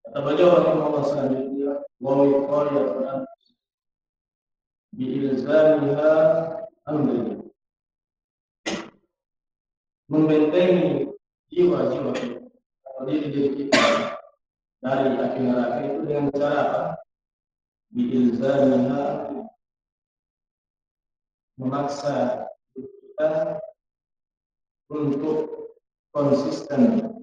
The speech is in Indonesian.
Kata beliau rahimahullah selanjutnya, wa wiqayatuna bi ilzamiha amri, membentengi jiwa-jiwa atau diri kita dari api neraka itu dengan cara apa? Bi ilzamiha, memaksa kita untuk konsisten